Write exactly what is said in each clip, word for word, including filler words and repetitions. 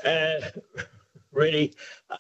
Uh, really,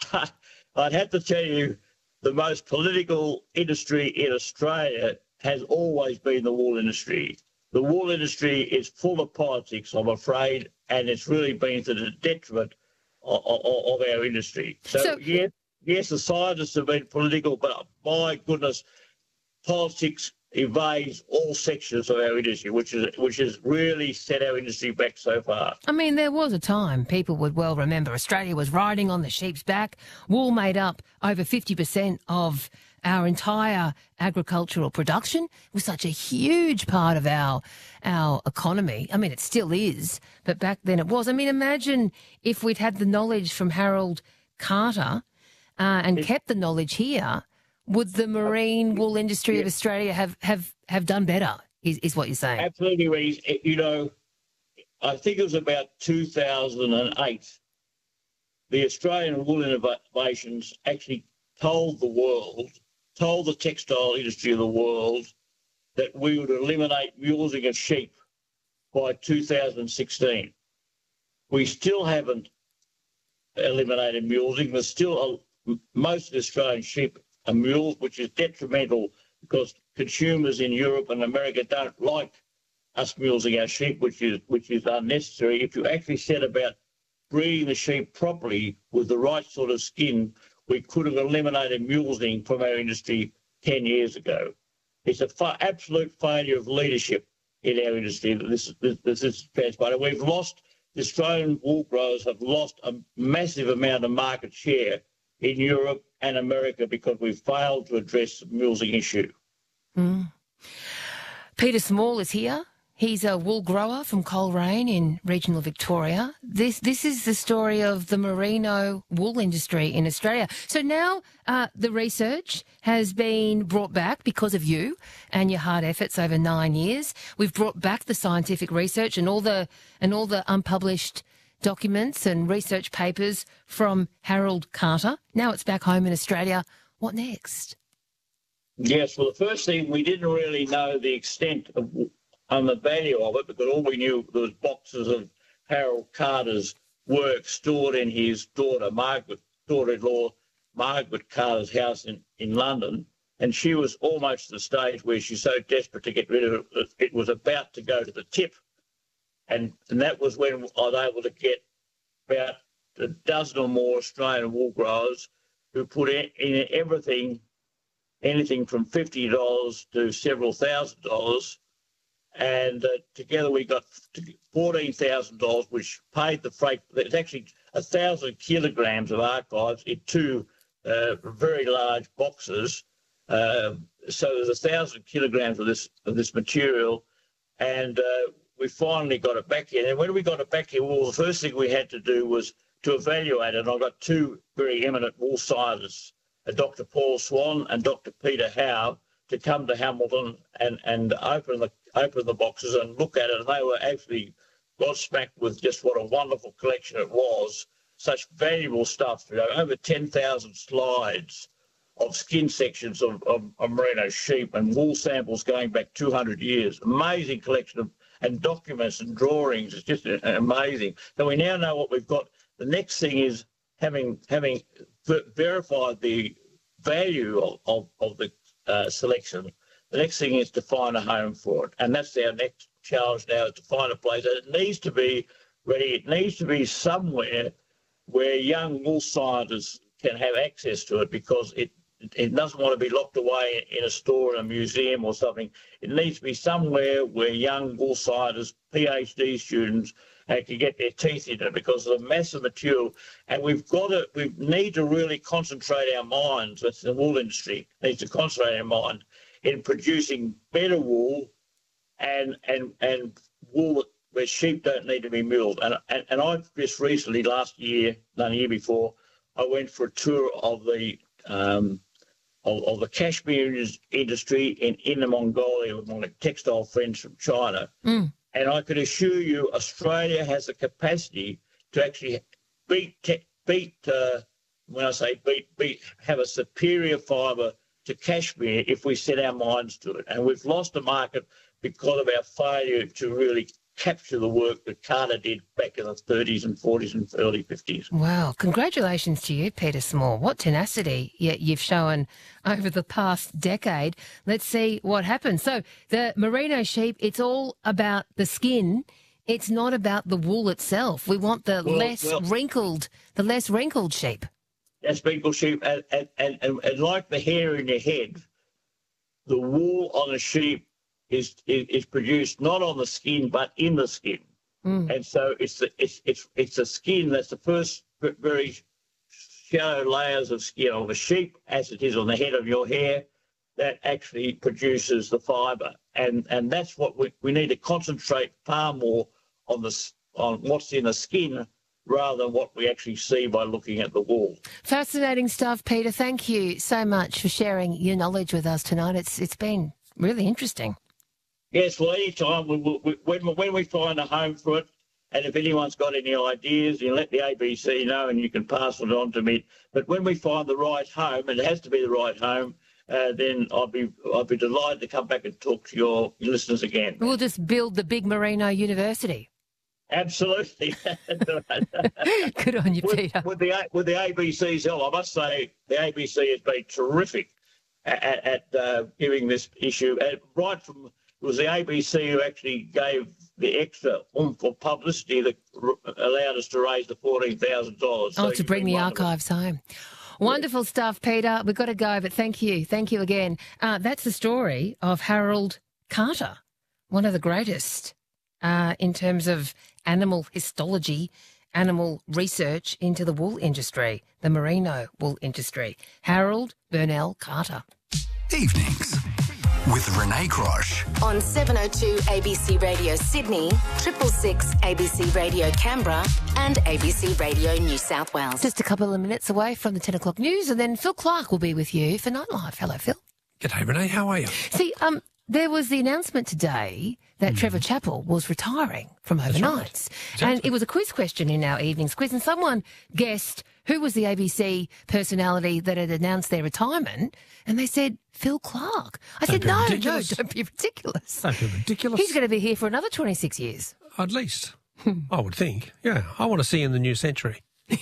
I'd have to tell you the most political industry in Australia has always been the wool industry. The wool industry is full of politics, I'm afraid, and it's really been to the detriment of, of, of our industry. So, So- yes, yes, the scientists have been political, but my goodness, politics evades all sections of our industry, which is which has really set our industry back so far. I mean, there was a time people would well remember Australia was riding on the sheep's back. Wool made up over fifty percent of our entire agricultural production. It was such a huge part of our our economy. I mean, it still is, but back then it was. I mean, imagine if we'd had the knowledge from Harold Carter uh, and kept the knowledge here. Would the marine wool industry yeah. of Australia have, have, have done better, is, is what you're saying? Absolutely, Reece. You know, I think it was about two thousand eight, the Australian Wool Innovations actually told the world, told the textile industry of the world that we would eliminate mulesing of sheep by two thousand sixteen. We still haven't eliminated mulesing. There's still a, most of the Australian sheep are mules, which is detrimental because consumers in Europe and America don't like us mulesing our sheep, which is which is unnecessary. If you actually set about breeding the sheep properly with the right sort of skin, we could have eliminated mulesing from our industry ten years ago. It's an fa- absolute failure of leadership in our industry that this, this, this is transpired. We've lost, the Australian wool growers have lost a massive amount of market share in Europe and America because we've failed to address the mulesing issue. Mm. Peter Small is here. He's a wool grower from Coleraine in regional Victoria. This this is the story of the merino wool industry in Australia. So now uh, the research has been brought back because of you and your hard efforts over nine years. We've brought back the scientific research and all the and all the unpublished documents and research papers from Harold Carter. Now it's back home in Australia. What next? Yes, well, the first thing, we didn't really know the extent of and the value of it because all we knew was boxes of Harold Carter's work stored in his daughter, Margaret, daughter-in-law, Margaret Carter's house in, in London. And she was almost at the stage where she's so desperate to get rid of it, it was about to go to the tip. And, and that was when I was able to get about a dozen or more Australian wool growers who put in, in everything, anything from fifty dollars to several thousand dollars. And uh, together we got fourteen thousand dollars, which paid the freight. It's actually one thousand kilograms of archives in two uh, very large boxes. Uh, so there's one thousand kilograms of this of this material. And uh, we finally got it back here. And when we got it back here, well, the first thing we had to do was to evaluate it. And I got two very eminent wool scientists, uh, Doctor Paul Swan and Doctor Peter Howe, to come to Hamilton and, and open the open the boxes and look at it. And they were actually gobsmacked with just what a wonderful collection it was. Such valuable stuff, you know, over ten thousand slides of skin sections of, of, of merino sheep and wool samples going back two hundred years. Amazing collection of and documents and drawings. It's just amazing. So we now know what we've got. The next thing is having having ver- verified the value of, of, of the uh, selection. The next thing is to find a home for it. And that's our next challenge now, is to find a place. And it needs to be ready. It needs to be somewhere where young wool scientists can have access to it, because it it doesn't want to be locked away in a store in a museum or something. It needs to be somewhere where young wool scientists, PhD students, uh, can get their teeth into it, because of the massive material. And we've got to, we need to really concentrate our minds, that's the wool industry, needs to concentrate our mind in producing better wool and and and wool where sheep don't need to be milled. And, and, and I just recently, last year, no, the year before, I went for a tour of the um, of, of the cashmere industry in Inner Mongolia with my textile friends from China. Mm. And I can assure you Australia has the capacity to actually beat, beat uh, when I say beat, beat, have a superior fibre to cashmere if we set our minds to it. And we've lost the market because of our failure to really capture the work that Carter did back in the thirties and forties and early fifties. Wow. Congratulations to you, Peter Small. What tenacity you've shown over the past decade. Let's see what happens. So the merino sheep, it's all about the skin. It's not about the wool itself. We want the Well, less well- wrinkled, the less wrinkled sheep. That's wrinkled sheep, and, and, and, and, and like the hair in your head, the wool on a sheep is, is is produced not on the skin but in the skin, Mm. and so it's the, it's it's it's a skin that's the first v- very shallow layers of skin of a sheep, as it is on the head of your hair, that actually produces the fibre, and and that's what we, we need to concentrate far more on the s- on what's in the skin, rather than what we actually see by looking at the wool. Fascinating stuff, Peter. Thank you so much for sharing your knowledge with us tonight. It's It's been really interesting. Yes, well, anytime we, we, when, when we find a home for it, and if anyone's got any ideas, you let the A B C know and you can pass it on to me. But when we find the right home, and it has to be the right home, uh, then I'll be I'll be delighted to come back and talk to your listeners again. We'll just build the big Merino University. Absolutely. Good on you, with, Peter. with the A- with the A B C's help, I must say the A B C has been terrific at, at, at uh, giving this issue. And right from it was the A B C who actually gave the extra oomph of publicity that r- allowed us to raise the fourteen thousand dollars. Oh, to bring the archives home. Wonderful stuff, Peter. We've got to go, but thank you. Thank you again. Uh, that's the story of Harold Carter, one of the greatest uh, in terms of animal histology, animal research into the wool industry, the merino wool industry. Harold Burnell Carter. Evenings with Renee Grosh. On seven oh two A B C Radio Sydney, triple six A B C Radio Canberra and A B C Radio New South Wales. Just a couple of minutes away from the ten o'clock news, and then Phil Clark will be with you for Nightlife. Hello, Phil. G'day, Renee. How are you? See, um, there was the announcement today that mm. Trevor Chappell was retiring from overnights. Right. Exactly. And it was a quiz question in our evening's quiz, and someone guessed who was the A B C personality that had announced their retirement, and they said Phil Clark. I Don't said, be no, ridiculous. no, don't be ridiculous. Don't be ridiculous. He's going to be here for another twenty-six years. At least, I would think. Yeah, I want to see in the new century.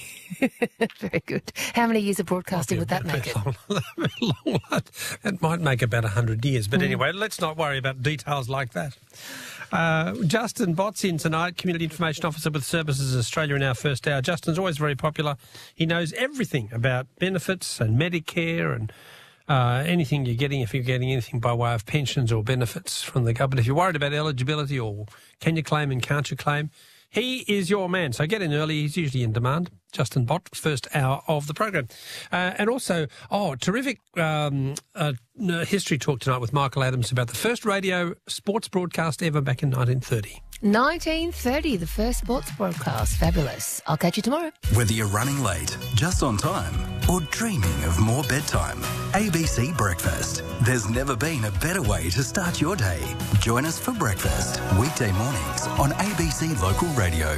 Very good. How many years of broadcasting would that make it? Long, long, it might make about one hundred years. But mm. anyway, let's not worry about details like that. Uh, Justin Bott's in tonight, Community Information Officer with Services Australia in our first hour. Justin's always very popular. He knows everything about benefits and Medicare and uh, anything you're getting, if you're getting anything by way of pensions or benefits from the government. If you're worried about eligibility or can you claim and can't you claim, he is your man. So get in early. He's usually in demand. Justin Bott, first hour of the program. Uh, and also, oh, terrific um, uh, history talk tonight with Michael Adams about the first radio sports broadcast ever back in nineteen thirty. nineteen thirty, the first sports broadcast. Fabulous. I'll catch you tomorrow. Whether you're running late, just on time, or dreaming of more bedtime, A B C Breakfast. There's never been a better way to start your day. Join us for breakfast, weekday mornings on A B C Local Radio.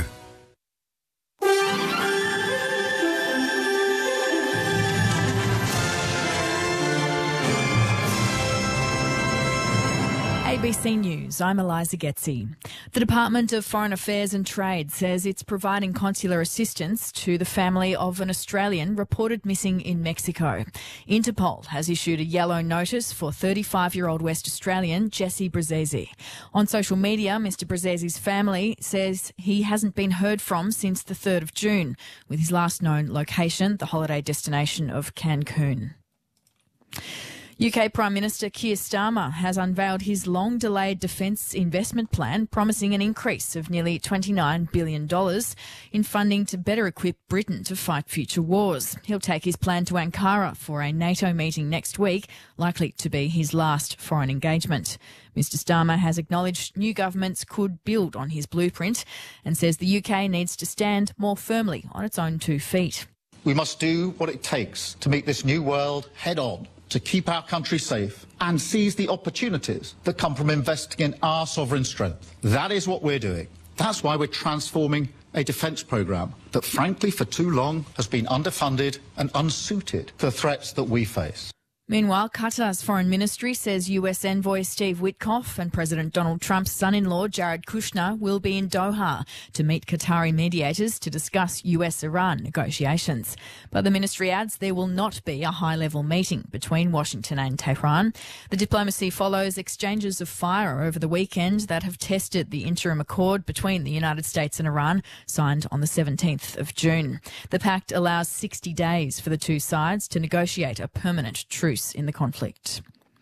A B C News, I'm Eliza Getzi. The Department of Foreign Affairs and Trade says it's providing consular assistance to the family of an Australian reported missing in Mexico. Interpol has issued a yellow notice for thirty-five-year-old West Australian Jesse Brazzesi. On social media, Mister Brazzesi's family says he hasn't been heard from since the third of June, with his last known location, the holiday destination of Cancun. U K Prime Minister Keir Starmer has unveiled his long-delayed defence investment plan, promising an increase of nearly twenty-nine billion dollars in funding to better equip Britain to fight future wars. He'll take his plan to Ankara for a NATO meeting next week, likely to be his last foreign engagement. Mister Starmer has acknowledged new governments could build on his blueprint and says the U K needs to stand more firmly on its own two feet. We must do what it takes to meet this new world head-on, to keep our country safe and seize the opportunities that come from investing in our sovereign strength. That is what we're doing. That's why we're transforming a defence programme that, frankly, for too long has been underfunded and unsuited to the threats that we face. Meanwhile, Qatar's foreign ministry says U S envoy Steve Witkoff and President Donald Trump's son-in-law Jared Kushner will be in Doha to meet Qatari mediators to discuss U S-Iran negotiations. But the ministry adds there will not be a high-level meeting between Washington and Tehran. The diplomacy follows exchanges of fire over the weekend that have tested the interim accord between the United States and Iran, signed on the seventeenth of June. The pact allows sixty days for the two sides to negotiate a permanent truce in the conflict.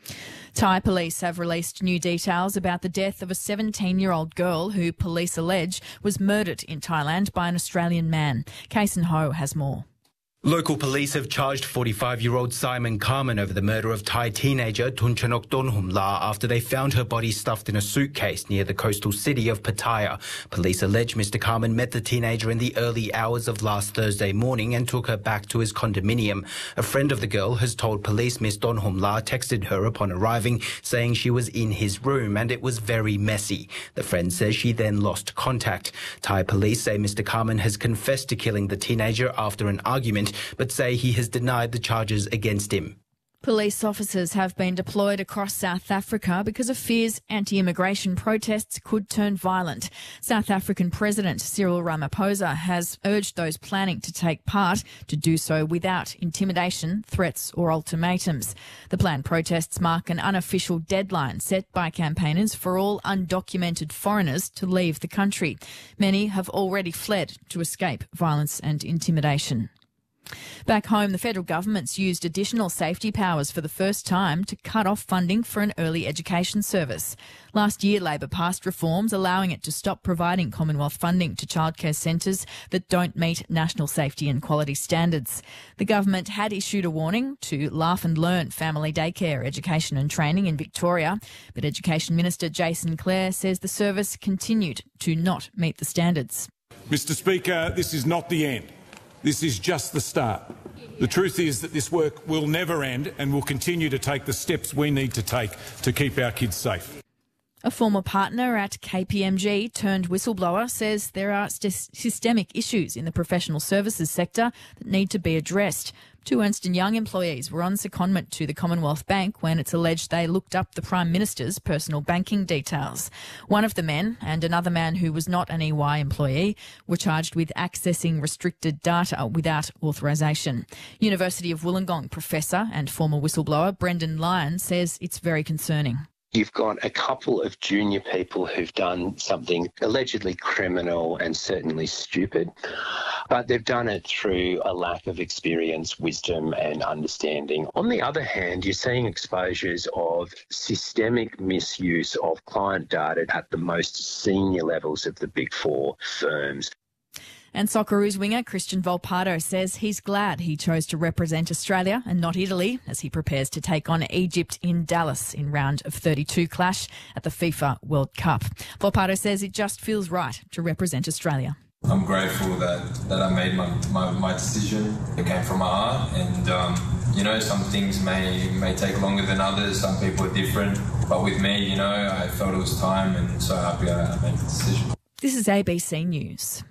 Thai police have released new details about the death of a seventeen-year-old girl who police allege was murdered in Thailand by an Australian man. Kason Ho has more. Local police have charged forty-five-year-old Simon Carmen over the murder of Thai teenager Tunchanok Donhumla after they found her body stuffed in a suitcase near the coastal city of Pattaya. Police allege Mister Carmen met the teenager in the early hours of last Thursday morning and took her back to his condominium. A friend of the girl has told police Miss Donhumla texted her upon arriving, saying she was in his room and it was very messy. The friend says she then lost contact. Thai police say Mister Carmen has confessed to killing the teenager after an argument, but say he has denied the charges against him. Police officers have been deployed across South Africa because of fears anti-immigration protests could turn violent. South African President Cyril Ramaphosa has urged those planning to take part to do so without intimidation, threats or ultimatums. The planned protests mark an unofficial deadline set by campaigners for all undocumented foreigners to leave the country. Many have already fled to escape violence and intimidation. Back home, the federal government's used additional safety powers for the first time to cut off funding for an early education service. Last year, Labor passed reforms allowing it to stop providing Commonwealth funding to childcare centres that don't meet national safety and quality standards. The government had issued a warning to Laugh and Learn family daycare education and training in Victoria, but Education Minister Jason Clare says the service continued to not meet the standards. Mister Speaker, this is not the end. This is just the start. The truth is that this work will never end and will continue to take the steps we need to take to keep our kids safe. A former partner at K P M G turned whistleblower says there are st- systemic issues in the professional services sector that need to be addressed. Two Ernst and Young employees were on secondment to the Commonwealth Bank when it's alleged they looked up the Prime Minister's personal banking details. One of the men and another man who was not an E Y employee were charged with accessing restricted data without authorisation. University of Wollongong professor and former whistleblower Brendan Lyon says it's very concerning. You've got a couple of junior people who've done something allegedly criminal and certainly stupid, but they've done it through a lack of experience, wisdom and understanding. On the other hand, you're seeing exposures of systemic misuse of client data at the most senior levels of the Big Four firms. And Socceroos winger Christian Volpato says he's glad he chose to represent Australia and not Italy as he prepares to take on Egypt in Dallas in round of thirty-two clash at the FIFA World Cup. Volpato says it just feels right to represent Australia. I'm grateful that, that I made my, my, my decision. It came from my heart and, um, you know, some things may, may take longer than others. Some people are different. But with me, you know, I felt it was time and so happy I made the decision. This is A B C News.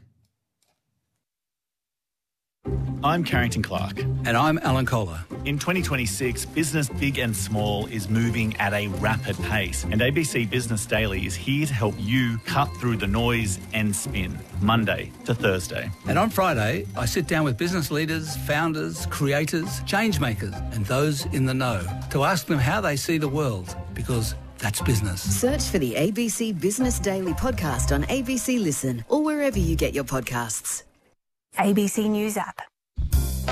I'm Carrington Clark. And I'm Alan Kohler. In twenty twenty-six, business big and small is moving at a rapid pace. And A B C Business Daily is here to help you cut through the noise and spin, Monday to Thursday. And on Friday, I sit down with business leaders, founders, creators, change makers, and those in the know to ask them how they see the world, because that's business. Search for the A B C Business Daily podcast on A B C Listen or wherever you get your podcasts. A B C News app.